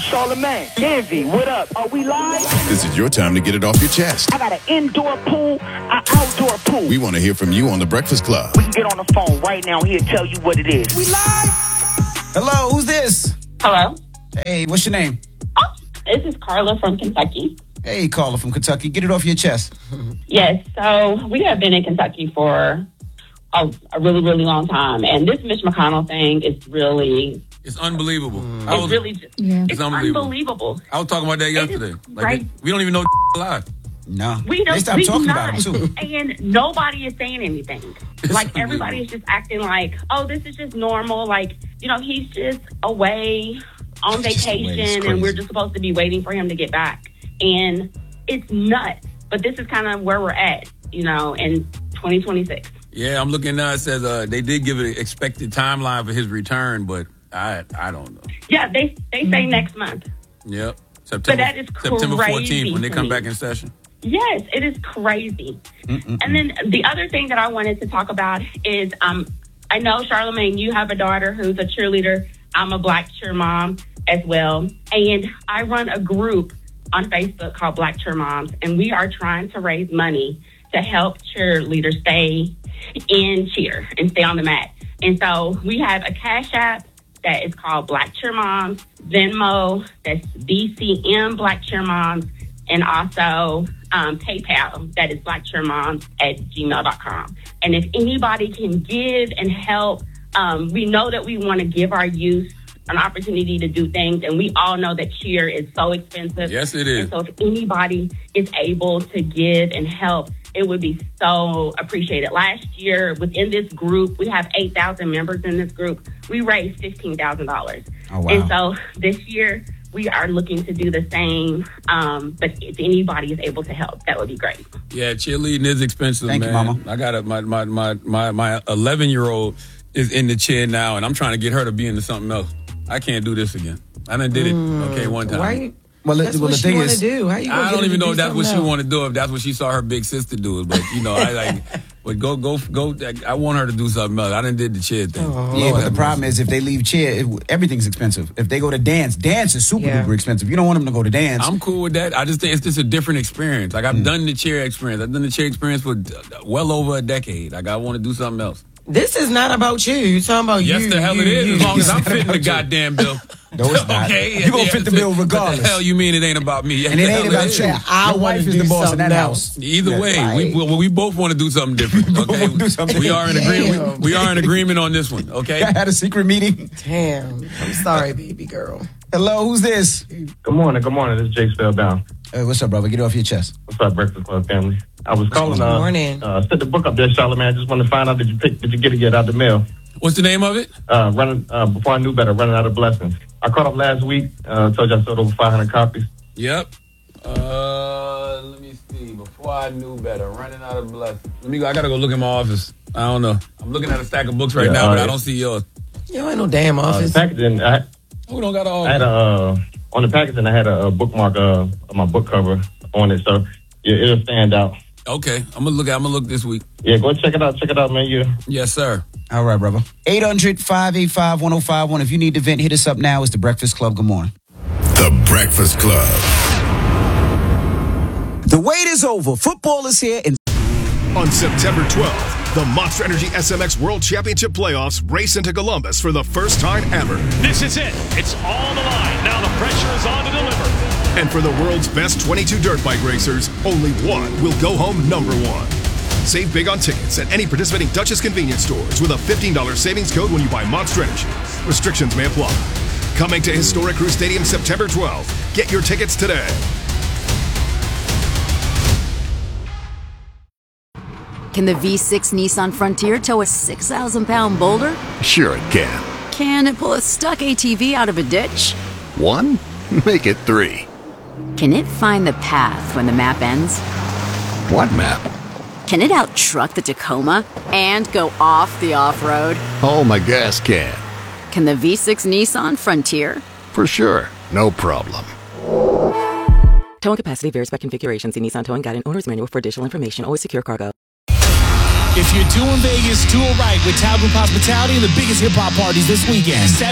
Charlamagne. Envy, what up? Are we live? This is your time to get it off your chest. I got an indoor pool, an outdoor pool. We want to hear from you on The Breakfast Club. We can get on the phone right now. He'll tell you what it is. We live? Hello, who's this? Hello. Hey, what's your name? Oh, this is Carla from Kentucky. Hey, Carla from Kentucky. Get it off your chest. Yes, so we have been in Kentucky for a really, really long time. And this Mitch McConnell thing is really... It's unbelievable. It's unbelievable. I was talking about that yesterday. Right. We don't even know alive. No. They stopped talking about him, too. And nobody is saying anything. Like, everybody is just acting like, oh, this is just normal. Like, he's just away on vacation, and we're just supposed to be waiting for him to get back. And it's nuts. But this is kind of where we're at, in 2026. Yeah, I'm looking now. It says they did give an expected timeline for his return, but I don't know. Yeah, they say next month. Yep. But that is September crazy 14th when they come back in session. Yes, it is crazy. And then the other thing that I wanted to talk about is I know, Charlamagne, you have a daughter who's a cheerleader. I'm a Black Cheer Mom as well. And I run a group on Facebook called Black Cheer Moms, and we are trying to raise money to help cheerleaders stay in cheer and stay on the mat. And so we have a Cash App that is called Black Cheer Moms, Venmo, that's BCM Black Cheer Moms, and also PayPal, that is blackcheermoms@gmail.com. And if anybody can give and help, we know that we want to give our youth an opportunity to do things, and we all know that cheer is so expensive. Yes, it is. And so if anybody is able to give and help, it would be so appreciated. Last year, within this group, we have 8,000 members in this group. We raised $15,000. Oh, wow. And so this year, we are looking to do the same. But if anybody is able to help, that would be great. Yeah, cheerleading is expensive, Thank man. you, Mama. I got my 11-year-old is in the chair now, and I'm trying to get her to be into something else. I can't do this again. I done did it, one time. Right? Well, That's what the she thing want to is, do. How you I don't even know if that's what she want. want to do, if that's what she saw her big sister do it. But, but go. I want her to do something else. I done did the chair thing. yeah, but the problem is if they leave cheer, everything's expensive. If they go to dance is super duper expensive. You don't want them to go to dance. I'm cool with that. I just think it's just a different experience. Like, I've done the chair experience. I've done the chair experience for well over a decade. Like, I want to do something else. This is not about you. You're talking about you. Yes, the hell it is. As long as I'm fitting the goddamn bill. No, it's not. Okay, You're going to fit the bill regardless. What the hell you mean it ain't about me? And it ain't about you. Your wife is the boss in that house. Either way, we both want to do something different. Okay, we are in agreement. We are in agreement on this one. Okay, I had a secret meeting. Damn, I'm sorry, baby girl. Hello, who's this? Good morning. This is Jake Spellbound. Hey, what's up, brother? Get it off your chest. What's up, Breakfast Club family? I was calling. Good morning. Set the book up there, Charlamagne. I just want to find out, did you get it yet out the mail? What's the name of it? Before I Knew Better, Running Out of Blessings. I caught up last week. Told you I sold over 500 copies. Yep. Let me see. Before I Knew Better, Running Out of Blessings. Let me go. I gotta go look in my office. I don't know. I'm looking at a stack of books right now, but I don't see yours. You ain't no damn office. The packaging, We don't got all. I had on the packaging, I had a bookmark of my book cover on it, so it'll stand out. Okay, I'm gonna look this week. Yeah, go check it out. Check it out, man. Yes, sir. All right, brother. 800-585-1051. If you need to vent, hit us up now. It's The Breakfast Club. Good morning. The Breakfast Club. The wait is over. Football is here. On September 12th, the Monster Energy SMX World Championship Playoffs race into Columbus for the first time ever. This is it. It's on the line. Now the pressure is on to deliver. And for the world's best 22 dirt bike racers, only one will go home #1. Save big on tickets at any participating Duchess convenience stores with a $15 savings code when you buy Monster Energy. Restrictions may apply. Coming to Historic Crew Stadium September 12th. Get your tickets today. Can the V6 Nissan Frontier tow a 6,000-pound boulder? Sure it can. Can it pull a stuck ATV out of a ditch? 1? Make it 3. Can it find the path when the map ends? What map? Can it out-truck the Tacoma and go off the off-road? Oh, my gas can. Can the V6 Nissan Frontier? For sure. No problem. Towing capacity varies by configuration. See Nissan Towing Guide and Owner's Manual for additional information. Always secure cargo. If you're doing Vegas, do it right with Town Group Hospitality and the biggest hip-hop parties this weekend. Saturday